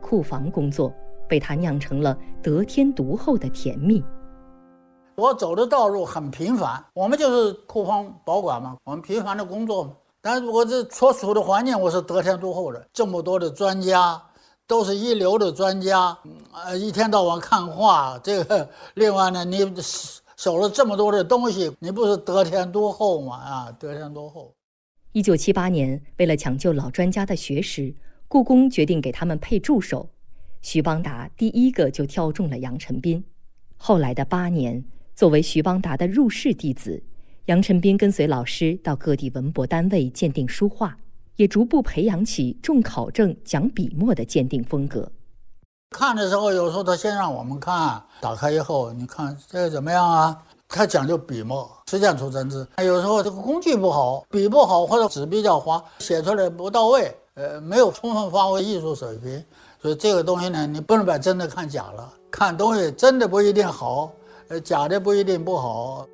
库房工作，为他酿成了得天独厚的甜蜜。 我走的道路很平凡，我们就是库房保管嘛，我们平凡的工作嘛。但是我这所处的环境我是得天独厚的，这么多的专家，都是一流的专家，一天到晚看画，这个另外呢，你守了这么多的东西，你不是得天独厚吗？得天独厚。 1978年，为了抢救老专家的学识，故宫决定给他们配助手。徐邦达第一个就挑中了杨晨斌。后来的8年，作为徐邦达的入室弟子，杨晨斌跟随老师到各地文博单位鉴定书画，也逐步培养起重考证、讲笔墨的鉴定风格。 看的时候，有时候他先让我们看，打开以后，你看这个怎么样啊？他讲究笔墨，实践出真知。有时候这个工具不好，笔不好，或者纸比较滑，写出来不到位，没有充分发挥艺术水平。所以这个东西呢，你不能把真的看假了。看东西真的不一定好，假的不一定不好。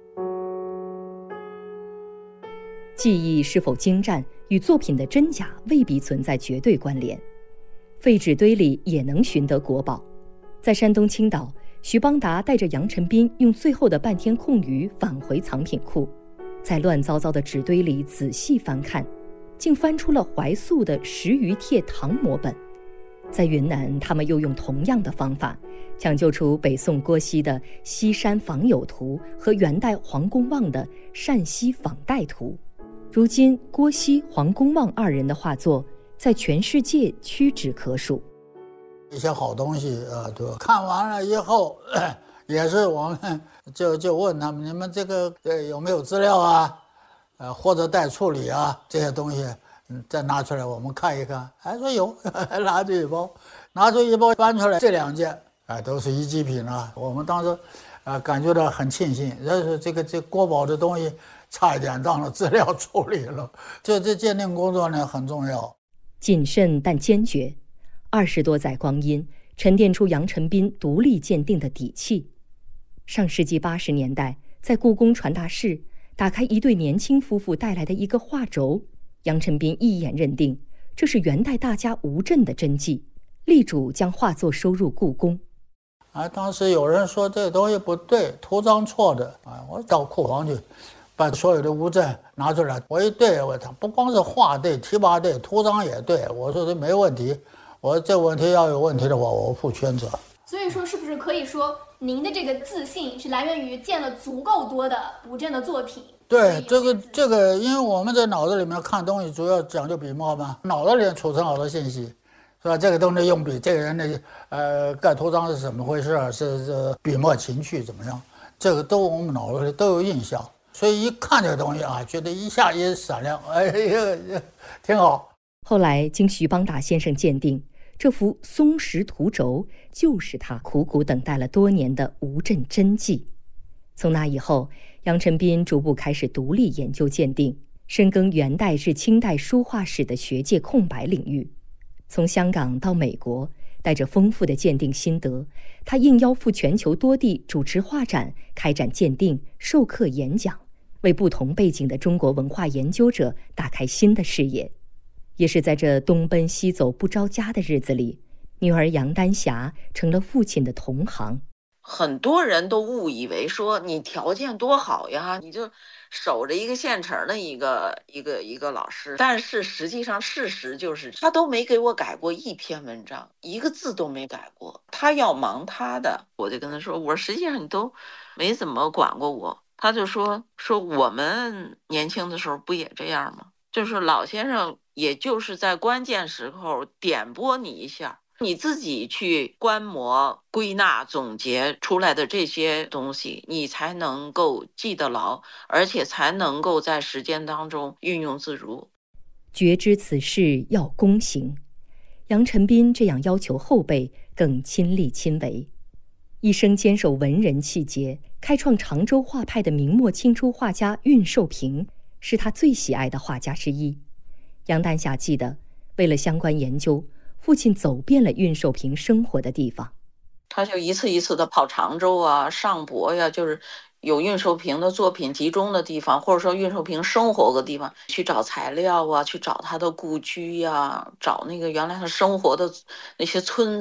技艺是否精湛与作品的真假未必存在绝对关联。废纸堆里也能寻得国宝。在山东青岛，徐邦达带着杨晨斌用最后的半天空余返回藏品库，在乱糟糟的纸堆里仔细翻看，竟翻出了怀素的10余帖唐摹本。在云南，他们又用同样的方法抢救出北宋郭熙的《西山访友图》和元代黄公望的《善西访代图》。如今，郭熙、黄公望2人的画作在全世界屈指可数。 一些好东西对吧？看完了以后，也是我们就问他们，你们这个有没有资料啊？或者待处理啊？这些东西，再拿出来我们看一看。还说有，拿出一包翻出来，这2件都是一级品了。我们当时感觉到很庆幸，这国宝的东西差一点当了资料处理了。这鉴定工作呢很重要， 谨慎但坚决。20多载光阴，沉淀出杨晨斌独立鉴定的底气。上世纪80年代，在故宫传达室打开一对年轻夫妇带来的一个画轴，杨晨斌一眼认定这是元代大家吴镇的真迹，力主将画作收入故宫。 当时有人说这东西不对，图章错的我到库房去，把所有的吴镇拿出来，我一对，他不光是画对、题跋对，图章也对，我说这没问题。我这问题要有问题的话，我负全责。 所以说，是不是可以说您的这个自信是来源于见了足够多的吴镇的作品？ 对，这个，因为我们在脑子里面看东西，主要讲究笔墨嘛，脑子里储存好多信息，是吧？这个东西用笔，这个人的盖图章是怎么回事？是笔墨情趣怎么样？这个都我们脑子里都有印象，所以一看这个东西觉得一下也闪亮，挺好。 后来经徐邦达先生鉴定，这幅松石图轴就是他苦苦等待了多年的吴镇真迹。从那以后，杨晨斌逐步开始独立研究鉴定，深耕元代至清代书画史的学界空白领域。从香港到美国，带着丰富的鉴定心得，他应邀赴全球多地主持画展，开展鉴定、授课演讲，为不同背景的中国文化研究者打开新的视野。也是在这东奔西走不着家的日子里，女儿杨丹霞成了父亲的同行。 很多人都误以为说你条件多好呀，你就守着一个现成的一个老师，但是实际上事实就是他都没给我改过一篇文章，一个字都没改过。他要忙他的，我就跟他说，我说实际上你都没怎么管过我。他就说我们年轻的时候不也这样吗？就是老先生也就是在关键时候点拨你一下，你自己去观摩、归纳、总结出来的这些东西，你才能够记得牢，而且才能够在实践当中运用自如。 觉知此事要躬行，杨晨斌这样要求后辈，更亲力亲为。一生坚守文人气节，开创常州画派的明末清初画家恽寿平是他最喜爱的画家之一。杨丹霞记得，为了相关研究，父亲走遍了恽寿平生活的地方。 他就一次一次的跑常州啊、上博呀，就是有恽寿平的作品集中的地方，或者说恽寿平生活的地方，去找材料啊，去找他的故居呀，找那个原来他生活的那些村